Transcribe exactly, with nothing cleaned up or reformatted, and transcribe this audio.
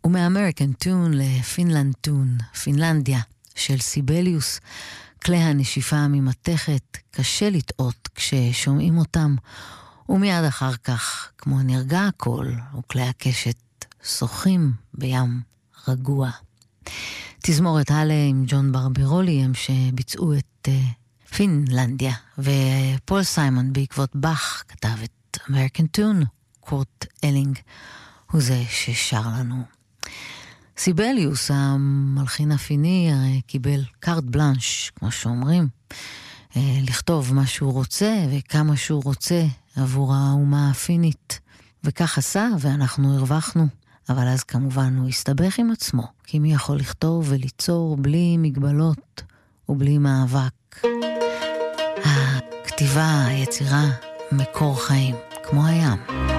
ומאמריקן טון לפינלנד טון, פינלנדיה, של סיבליוס. כלי הנשיפה הממתכת, קשה לטעות כששומעים אותם, ומיד אחר כך, כמו נרגע הכל, וכלי הקשת שוחים בים רגוע. תזמורת הלה עם ג'ון ברבירולי הם שביצעו את uh, פינלנדיה, ופול סיימון בעקבות בח כתב את אמריקן טון, קורט אלינג הוא זה ששר לנו. סיבליוס, המלחין הפיני, הרי קיבל קארט בלנש, כמו שאומרים, לכתוב מה שהוא רוצה וכמה שהוא רוצה עבור האומה הפינית. וכך עשה, ואנחנו הרווחנו. אבל אז כמובן הוא הסתבך עם עצמו, כי מי יכול לכתוב וליצור בלי מגבלות ובלי מאבק. הכתיבה, היצירה, מקור חיים, כמו הים.